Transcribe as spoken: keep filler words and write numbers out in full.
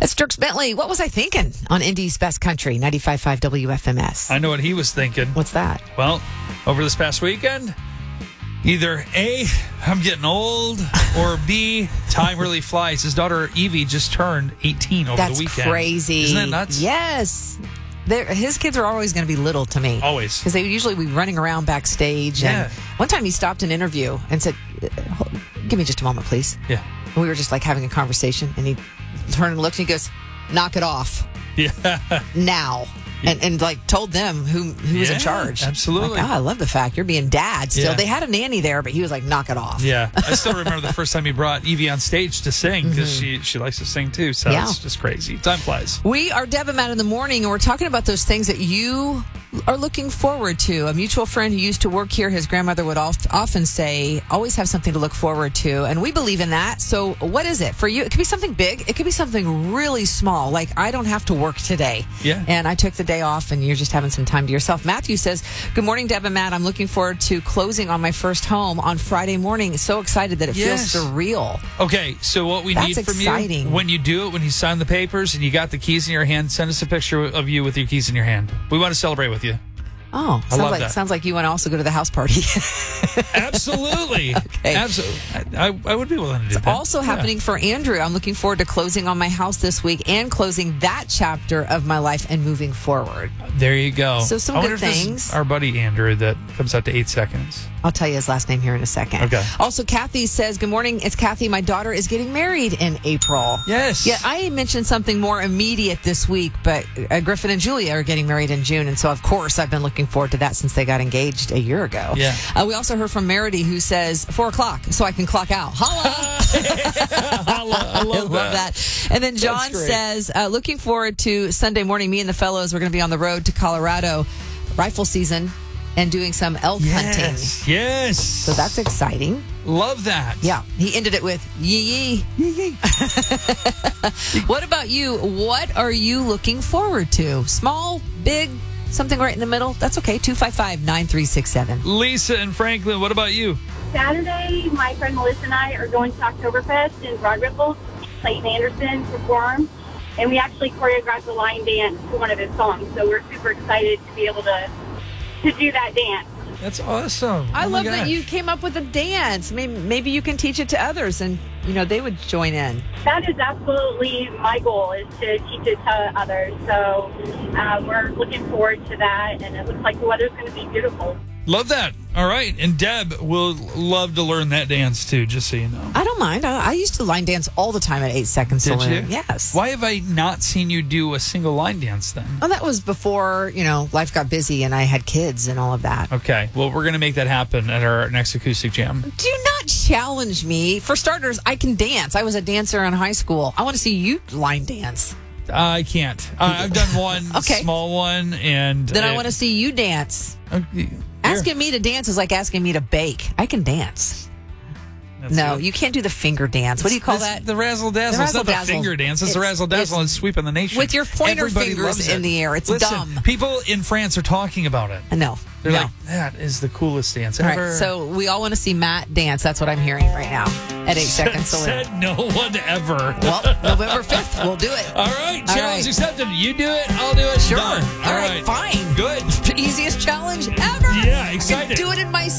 That's Dierks Bentley. What was I thinking on Indy's Best Country, ninety-five point five W F M S? I know what he was thinking. What's that? Well, over this past weekend, either A, I'm getting old, or B, time really flies. His daughter Evie just turned eighteen over That's the weekend. crazy. Isn't that nuts? Yes. They're, his kids are always going to be little to me. Always. Because they would usually be running around backstage. Yeah. And one time he stopped an interview and said, give me just a moment, please. Yeah. And we were just like having a conversation. And he turned and looked and he goes, knock it off. Yeah. Now. And, and like told them who who was Yeah, in charge. absolutely. Like, oh, I love the fact you're being dad still. Yeah. They had a nanny there, but he was like, knock it off. Yeah. I still remember the first time he brought Evie on stage to sing because Mm-hmm. she, she likes to sing too. So Yeah. it's just crazy. Time flies. We are Deb and Matt in the morning, and we're talking about those things that you are looking forward to. A mutual friend who used to work here, his grandmother would oft- often say, always have something to look forward to. And we believe in that. So what is it for you? It could be something big. It could be something really small. Like, I don't have to work today. Yeah. And I took the day off and you're just having some time to yourself. Matthew says, good morning, Deb and Matt. I'm looking forward to closing on my first home on Friday morning. So excited that it Yes. feels surreal. Okay, so what we That's need from exciting. you when you do it, when you sign the papers and you got the keys in your hand, send us a picture of you with your keys in your hand. We want to celebrate with you. Oh, I sounds love like that. sounds like you want to also go to the house party. Absolutely. Okay. Absolutely. I, I would be willing to do that. Also Yeah. happening for Andrew. I'm looking forward to closing on my house this week and closing that chapter of my life and moving forward. There you go. So some I good wonder if this is things. our buddy Andrew that comes out to eight seconds. I'll tell you his last name here in a second. Okay. Also, Kathy says, good morning. It's Kathy. My daughter is getting married in April. Yes. Yeah, I mentioned something more immediate this week, but uh, Griffin and Julia are getting married in June. And so, of course, I've been looking forward to that since they got engaged a year ago. Yeah. Uh, we also heard from Meredy, who says, four o'clock, so I can clock out. Holla! I love, I love, I love that. And then John great. says, uh, looking forward to Sunday morning. Me and the fellows, we're going to be on the road to Colorado, rifle season, and doing some elk hunting. Yes. Yes. So that's exciting. Love that. Yeah. He ended it with yee yee. What about you? What are you looking forward to? Small, big, something right in the middle? That's okay. two five five, nine three six seven. Lisa and Franklin, what about you? Saturday, my friend Melissa and I are going to Oktoberfest in Broad Ripple. Clayton Anderson performed, and we actually choreographed a line dance to one of his songs. So we're super excited to be able to to do that dance. That's awesome. I Oh my love that gosh. you came up with a dance. Maybe, maybe you can teach it to others and, you know, they would join in. That is absolutely my goal, is to teach it to others. So uh, we're looking forward to that, and it looks like the weather's going to be beautiful. Love that. All right. And Deb will love to learn that dance too, just so you know. I don't mind. I, I used to line dance all the time at Eight Seconds Did Saloon. you? Yes. Why have I not seen you do a single line dance then? Well, that was before, you know, life got busy and I had kids and all of that. Okay. Well, we're going to make that happen at our next acoustic jam. Do not challenge me. For starters, I can dance. I was a dancer in high school. I want to see you line dance. I can't. Uh, I've done one Okay. small one, and Then I uh, want to see you dance. uh, here. Asking me to dance is like asking me to bake. I can dance. That's No, it. you can't do the finger dance. What do you call It's that? The razzle dazzle. The It's not the razzle-dazzle. finger dance. It's, the It's- razzle dazzle it's- and sweeping the nation. with your pointer Everybody fingers loves in it. the air. It's Listen, dumb. People in France are talking about it. No. They're no. like, that is the coolest dance All ever. right, so we all want to see Matt dance. That's what I'm hearing right now at Eight Seconds Saloon. Said no one ever. Well, November fifth, we'll do it. All right, All challenge right. accepted. You do it, I'll do it. Sure. Done. All right, fine. Good. The easiest challenge ever. Yeah, I excited. can do it in my